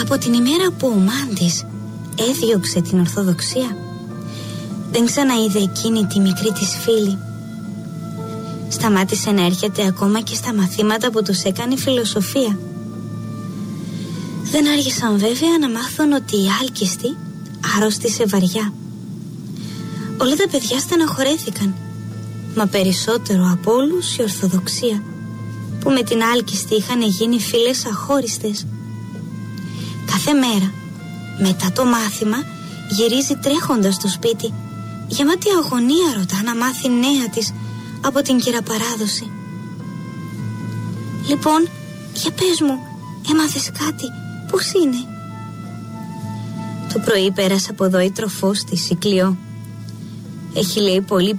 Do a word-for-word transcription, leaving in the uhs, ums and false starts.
Από την ημέρα που ο Μάντης έδιωξε την Ορθοδοξία, δεν ξαναείδε εκείνη τη μικρή της φίλη. Σταμάτησε να έρχεται ακόμα και στα μαθήματα που τους έκανε φιλοσοφία. Δεν άργησαν βέβαια να μάθουν ότι η άλκιστη άρρωστησε βαριά. Όλα τα παιδιά στεναχωρέθηκαν, μα περισσότερο από όλους η Ορθοδοξία, που με την άλκιστη είχαν γίνει φίλες αχώριστες. Κάθε μέρα μετά το μάθημα γυρίζει τρέχοντας στο σπίτι, γεμάτη αγωνία ρωτά να μάθει νέα της από την κυραπαράδοση. Λοιπόν, για πες μου, έμαθες κάτι, πώς είναι? Το πρωί πέρασε από εδώ η τροφός της, η Κλειό. Έχει, λέει, πολύ